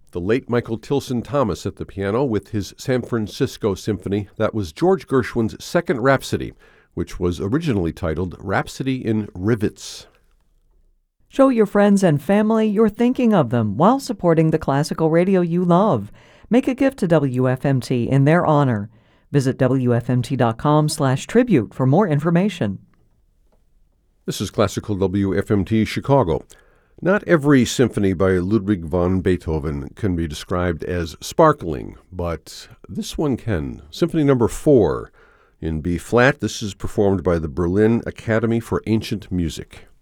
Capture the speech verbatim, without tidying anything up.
The late Michael Tilson Thomas at the piano with his San Francisco Symphony. That was George Gershwin's second Rhapsody, which was originally titled Rhapsody in Rivets. Show your friends and family you're thinking of them while supporting the classical radio you love. Make a gift to W F M T in their honor. Visit W F M T dot com slash tribute for more information. This is Classical W F M T Chicago. Not every symphony by Ludwig van Beethoven can be described as sparkling, but this one can. Symphony number four in B-flat. This is performed by the Berlin Academy for Ancient Music.